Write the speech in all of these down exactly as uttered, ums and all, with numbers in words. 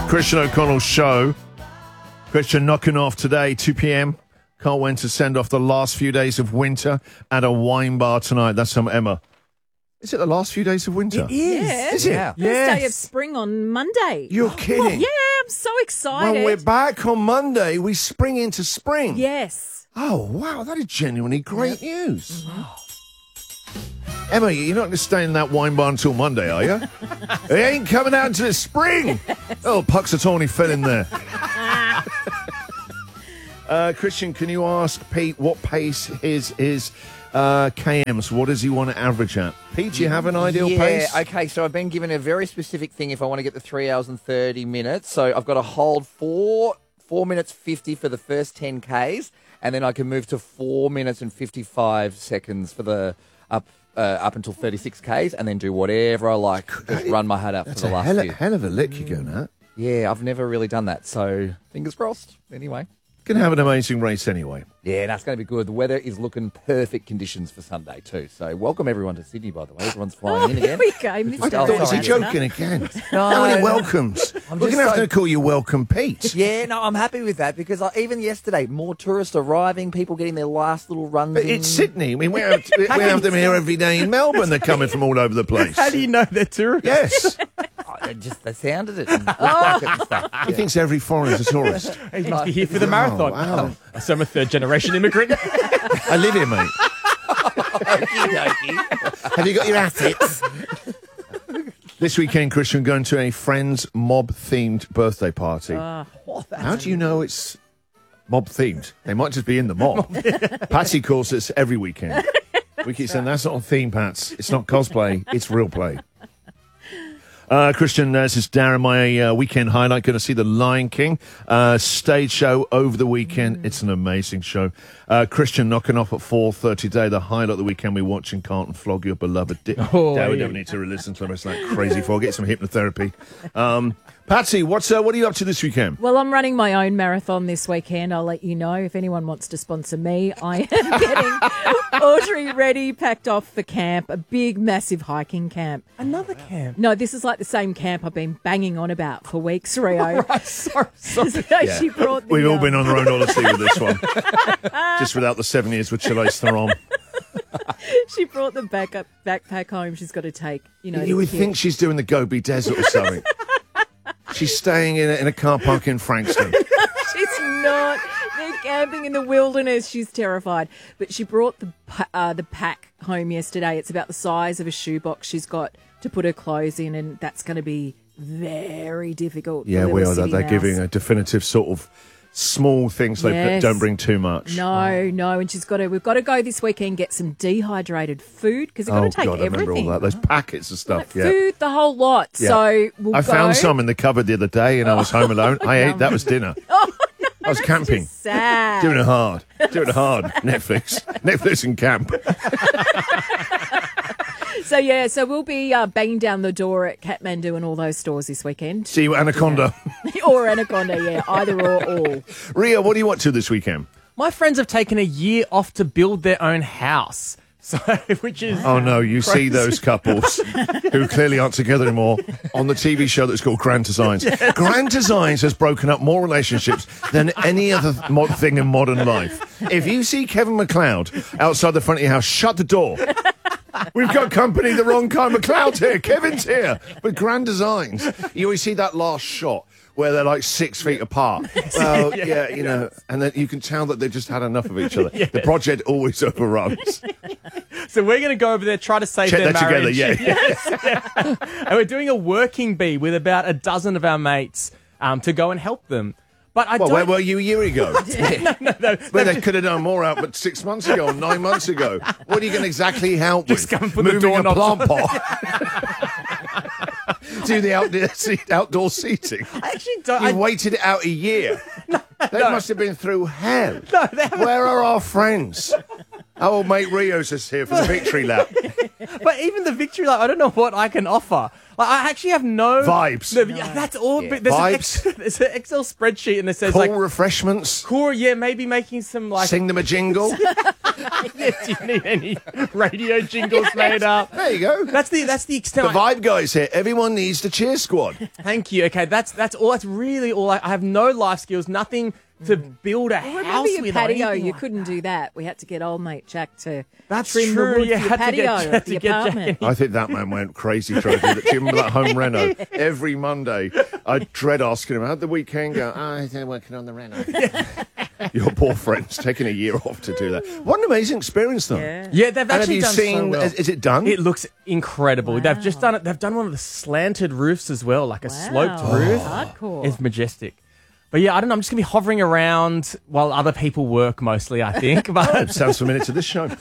Christian O'Connell's show. Christian knocking off today, two p.m. Can't wait to send off the last few days of winter at a wine bar tonight. That's from Emma. Is it the last few days of winter? It is. Yeah. Is it? Yeah. First day Yes. of spring on Monday. You're kidding. Yeah, I'm so excited. When we're back on Monday, we spring into spring. Yes. Oh, wow. That is genuinely great news. Emma, you're not going to stay in that wine bar until Monday, are you? It ain't coming out until the spring. Oh, Puxatawny fell in there. uh, Christian, can you ask Pete what pace his is uh, K Ms? What does he want to average at? Pete, do you have an ideal yeah, pace? okay, so I've been given a very specific thing if I want to get the three hours and thirty minutes. So I've got to hold four, four minutes fifty for the first ten Ks, and then I can move to four minutes and fifty-five seconds for the up uh, up until thirty-six Ks, and then do whatever I like. Just run my head up for That's the a last hell, few. hell of a lick you're going at. Yeah, I've never really done that, so fingers crossed. Anyway. Going to have an amazing race anyway. Yeah, that's going to be good. The weather is looking perfect conditions for Sunday too. So welcome everyone to Sydney, by the way. Everyone's flying Oh, in here again. we go. Mister I thought- Is he sorry. joking again? No. How many welcomes? I'm We're going just to have so- to call you Welcome Pete. Yeah, no, I'm happy with that because I, even yesterday, more tourists arriving, people getting their last little runs But in. it's Sydney. I mean, we have, we have them here every day in Melbourne. They're coming from all over the place. How do you know they're tourists? Yes. I just they sounded it. And looked like it and stuff. He thinks every foreign's a tourist. He must be here for the marathon. wow. Oh, so I'm a third generation immigrant. I live here, mate. Okey-dokey. Have you got your assets? This weekend, Christian, going to a friend's mob-themed birthday party. Ah. How do you know it's mob-themed? They might just be in the mob. Patsy calls us every weekend. We keep saying, that's not a theme, Pats. It's not cosplay. It's real play. Uh, Christian, uh, this is Darren, my uh, weekend highlight. Going to see The Lion King uh, stage show over the weekend. It's an amazing show. Uh, Christian knocking off at four thirty today. The highlight of the weekend we're watching Can't and Flog Your Beloved Dick. Oh, Darren, we yeah. don't need to listen to the rest of that crazy for. Get some hypnotherapy. Um, Patsy, what's uh, what are you up to this weekend? Well, I'm running my own marathon this weekend. I'll let you know if anyone wants to sponsor me. I am getting Audrey ready, packed off for camp, a big, massive hiking camp. Another camp. No, this is like the same camp I've been banging on about for weeks, Rio. Right, sorry, sorry. So Yeah. she brought the, We've all um, been on our own odyssey with this one. Just without the seven years with Chile Theron. She brought the back up, backpack home. She's got to take, you know. You the would kid. think she's doing the Gobi Desert or something. She's staying in a, in a car park in Frankston. She's not. They're camping in the wilderness. She's terrified. But she brought the pa- uh, the pack home yesterday. It's about the size of a shoebox she's got to put her clothes in, and that's going to be very difficult. for Yeah, we little are. That city they're mouse. giving a definitive sort of small things. They Yes. put, don't bring too much. No, no, and she's got to. We've got to go this weekend get some dehydrated food because we've got Oh to take God, I remember everything. all that. Those packets of stuff. Like yeah. food, the whole lot. Yeah. So we'll I go. found some in the cupboard the other day, and I was home alone. I ate. That was dinner. Oh, no, I was that's camping. just sad. Doing it hard. Doing it hard. Netflix. Netflix and camp. So yeah, so we'll be uh, banging down the door at Kathmandu and all those stores this weekend. See you, Anaconda. Or Anaconda, yeah, either or all. Ria, what do you want to this weekend? My friends have taken a year off to build their own house. So, which is Oh no, you see Crazy. those couples who clearly aren't together anymore on the T V show that's called Grand Designs. Grand Designs has broken up more relationships than any other mod thing in modern life. If you see Kevin McLeod outside the front of your house, shut the door. We've got company, the wrong kind. McLeod's here, Kevin's here. But Grand Designs, you always see that last shot where they're like six feet apart. Well, yeah, Yeah, you know, and then you can tell that they've just had enough of each other. The project always overruns. so we're going to go over there, try to save Check their that together, marriage. yeah. Yes, yeah. And we're doing a working bee with about a dozen of our mates um, to go and help them. But I Well, don't. where were you a year ago? no, no, no. Well, they could have done more out, but six months ago or nine months ago. What are you going to exactly help Just with? come and put the Moving a doorknobs plant on. pot. Do the outdoor, seat, outdoor seating. I actually don't. You I, waited it out a year. They must have been through hell. no, they haven't. Where are our friends? Our old mate Rios is here for the victory lap. But even the victory lap, I don't know what I can offer. Like, I actually have no Vibes. No, yeah, that's all. Yeah. But there's, An Vibes. Ex, there's an Excel spreadsheet, and it says Cool like, refreshments. cool, yeah, maybe making some like Sing them a jingle. Yeah, do you need any radio jingles made up? There you go. That's the that's the extent. The vibe guys here. Everyone needs the cheer squad. Thank you. Okay, that's that's all. That's really all. I, I have no life skills. Nothing to build a Well, house remember your with. or patio? anything You like couldn't do that. We had to get old mate Jack to That's trim true. the wood You for your had to patio get- you had of to the get Jack apartment. I think that man went crazy trying to do that. Do you remember that home reno? Every Monday, I dread asking him, how'd the weekend go? Oh, I was working on the reno. Your poor friend's taking a year off to do that. What an amazing experience, though. Yeah. Yeah, they've And have actually you done so seen, well. is, is it done? It looks incredible. They've just Wow. done it. They've done one of the slanted roofs as well, like a Wow. sloped roof. Hardcore. It's majestic. But yeah, I don't know. I'm just gonna be hovering around while other people work, mostly. I think. But Sounds familiar to this show.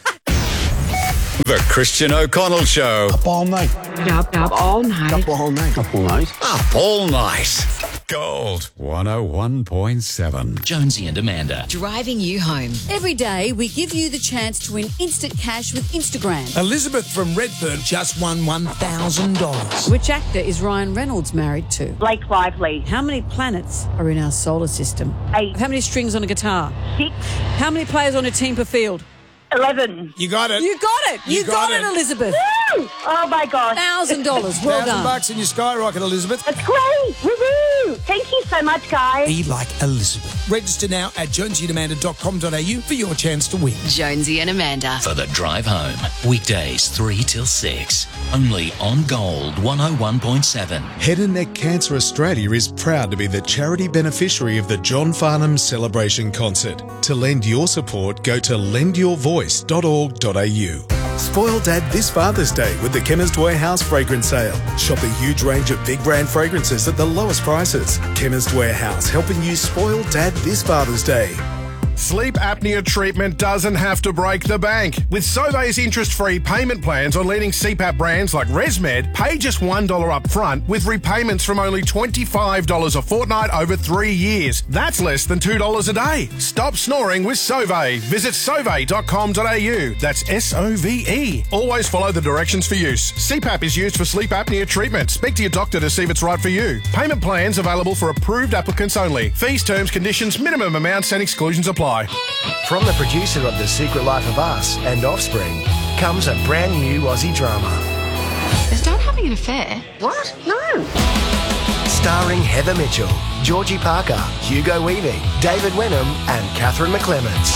The Christian O'Connell Show. Up all night. Up, up all night. Up all night. Up all night. Up all night. Gold one oh one point seven. Jonesy and Amanda. Driving you home. Every day, we give you the chance to win instant cash with Instagram. Elizabeth from Redfern just won one thousand dollars. Which actor is Ryan Reynolds married to? Blake Lively. How many planets are in our solar system? Eight. How many strings on a guitar? Six. How many players on a team per field? Eleven. You got it. You got it. You, You got, got it, it. Elizabeth. Woo! Oh my gosh. Thousand dollars. Well Thousand done. bucks in your skyrocket, Elizabeth. That's great. Woohoo! Thank you so much, guys. Be like Elizabeth. Register now at jonesy and amanda dot com dot a u for your chance to win. Jonesy and Amanda. For the drive home. Weekdays three till six. Only on Gold one oh one point seven. Head and Neck Cancer Australia is proud to be the charity beneficiary of the John Farnham Celebration Concert. To lend your support, go to lend your voice dot org dot a u. Spoil Dad this Father's Day with the Chemist Warehouse Fragrance Sale. Shop a huge range of big brand fragrances at the lowest prices. Chemist Warehouse, helping you spoil Dad this Father's Day. Sleep apnea treatment doesn't have to break the bank. With Sauve's interest-free payment plans on leading C PAP brands like ResMed, pay just one dollar up front with repayments from only twenty-five dollars a fortnight over three years. That's less than two dollars a day. Stop snoring with Sauve. Visit sauve dot com dot a u. That's S O V E. Always follow the directions for use. C PAP is used for sleep apnea treatment. Speak to your doctor to see if it's right for you. Payment plans available for approved applicants only. Fees, terms, conditions, minimum amounts and exclusions apply. From the producer of The Secret Life of Us and Offspring comes a brand new Aussie drama. Is Dad having an affair? What? No. Starring Heather Mitchell, Georgie Parker, Hugo Weaving, David Wenham and Catherine McClements.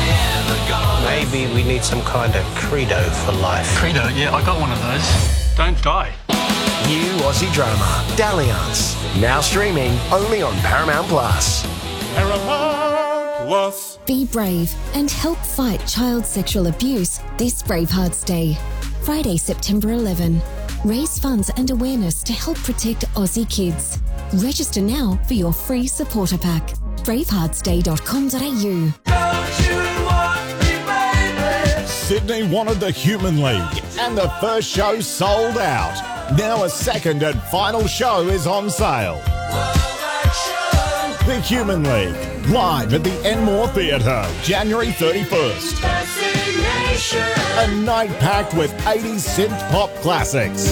Maybe we need some kind of credo for life. Credo? Yeah, I got one of those. Don't die. New Aussie drama, Dalliance. Now streaming only on Paramount Plus. Paramount Plus. Be brave and help fight child sexual abuse this Bravehearts Day. Friday, September eleventh. Raise funds and awareness to help protect Aussie kids. Register now for your free supporter pack. bravehearts day dot com dot a u. Sydney wanted the Human League, and the first show sold out. Now a second and final show is on sale. The Human League, live at the Enmore Theatre, January thirty-first. A night packed with eighties synth pop classics.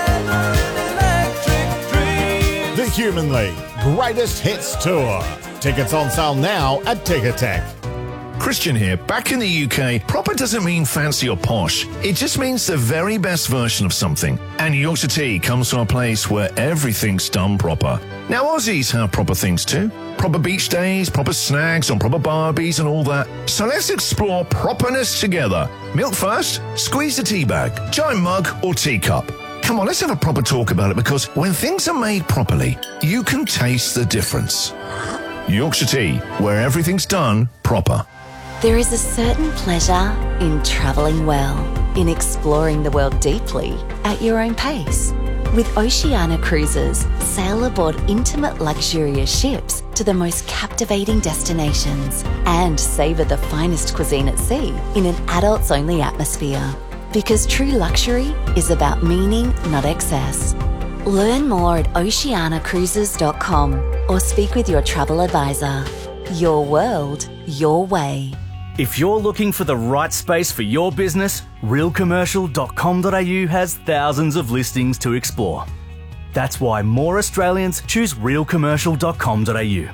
The Human League, Greatest Hits Tour. Tickets on sale now at Ticketek. Christian here. Back in the U K, proper doesn't mean fancy or posh. It just means the very best version of something. And Yorkshire Tea comes to a place where everything's done proper. Now, Aussies have proper things too. Proper beach days, proper snags on proper barbies and all that. So let's explore properness together. Milk first, squeeze the tea bag, giant mug or teacup. Come on, let's have a proper talk about it, because when things are made properly, you can taste the difference. Yorkshire Tea, where everything's done proper. There is a certain pleasure in travelling well, in exploring the world deeply at your own pace. With Oceania Cruises, sail aboard intimate luxurious ships to the most captivating destinations and savour the finest cuisine at sea in an adults-only atmosphere. Because true luxury is about meaning, not excess. Learn more at oceania cruises dot com or speak with your travel advisor. Your world, your way. If you're looking for the right space for your business, real commercial dot com dot a u has thousands of listings to explore. That's why more Australians choose real commercial dot com dot a u.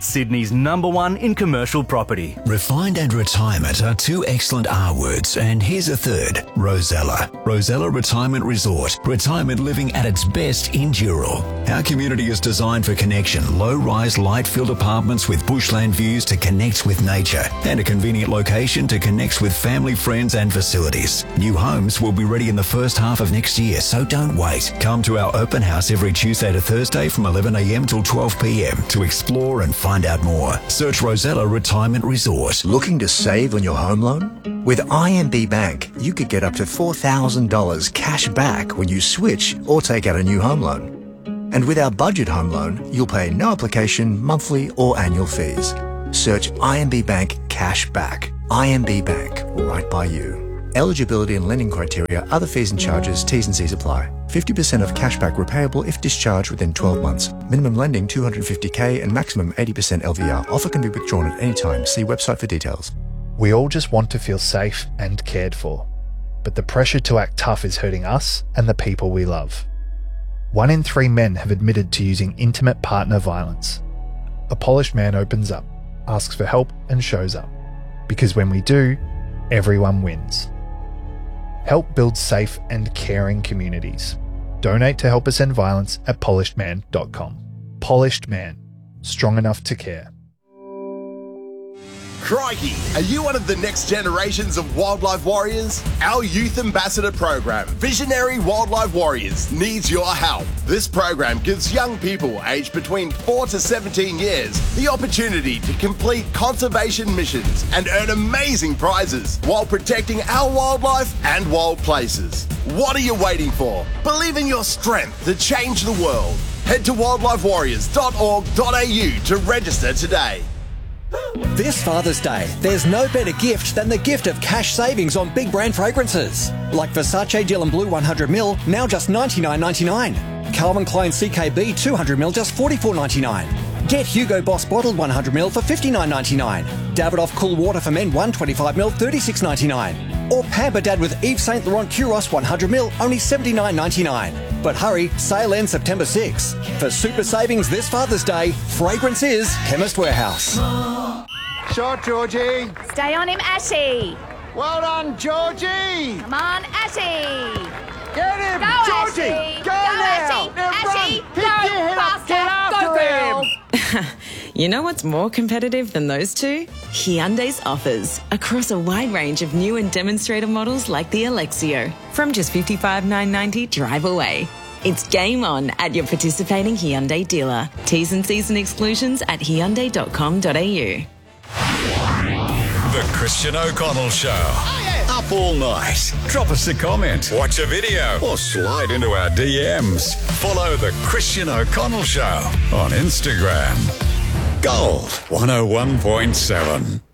Sydney's number one in commercial property. Refined and retirement are two excellent R words, and here's a third, Rosella. Rosella Retirement Resort. Retirement living at its best in Dural. Our community is designed for connection. Low-rise, light-filled apartments with bushland views to connect with nature, and a convenient location to connect with family, friends and facilities. New homes will be ready in the first half of next year, so don't wait. Come to our open house every Tuesday to Thursday from eleven a m till twelve p m to explore and find out more. Search Rosella Retirement Resort. Looking to save on your home loan? With I M B Bank, you could get up to four thousand dollars cash back when you switch or take out a new home loan. And with our budget home loan, you'll pay no application, monthly or annual fees. Search I M B Bank Cash Back. I M B Bank, right by you. Eligibility and lending criteria, other fees and charges, T's and C's apply. fifty percent of cashback repayable if discharged within twelve months. Minimum lending two hundred fifty thousand and maximum eighty percent L V R. Offer can be withdrawn at any time. See website for details. We all just want to feel safe and cared for. But the pressure to act tough is hurting us and the people we love. One in three men have admitted to using intimate partner violence. A polished man opens up, asks for help and shows up. Because when we do, everyone wins. Help build safe and caring communities. Donate to Help Us End Violence at polished man dot com. Polished Man. Strong enough to care. Crikey, are you one of the next generations of wildlife warriors? Our Youth Ambassador program, Visionary Wildlife Warriors, needs your help. This program gives young people aged between four to seventeen years the opportunity to complete conservation missions and earn amazing prizes while protecting our wildlife and wild places. What are you waiting for? Believe in your strength to change the world. Head to wildlife warriors dot org dot a u to register today. This Father's Day, there's no better gift than the gift of cash savings on big brand fragrances. Like Versace Dylan Blue one hundred mil, now just ninety-nine ninety-nine. Calvin Klein C K B two hundred mil, just forty-four ninety-nine. Get Hugo Boss Bottled one hundred mil for fifty-nine ninety-nine. Davidoff Cool Water for Men one twenty-five mil, thirty-six ninety-nine. Or Pamper Dad with Yves Saint Laurent Curos one hundred mil, only seventy-nine ninety-nine. But hurry, sale ends September sixth. For super savings this Father's Day, fragrance is Chemist Warehouse. Shot, Georgie. Stay on him, Ashy. Well done, Georgie. Come on, Ashy. Get him, Go, Georgie. Ashy. Go, Go, now. Ashy. Now Ashy, run. go, Pick your head up. Get faster. after Go, him. girl. You know what's more competitive than those two? Hyundai's offers across a wide range of new and demonstrator models like the Alexio from just fifty-five thousand nine hundred ninety dollars drive away. It's game on at your participating Hyundai dealer. T's and C's and exclusions at hyundai dot com dot a u. The Christian O'Connell Show. Oh, yeah. Up all night. Drop us a comment, watch a video, or slide into our D Ms. Follow The Christian O'Connell Show on Instagram. Gold one oh one point seven.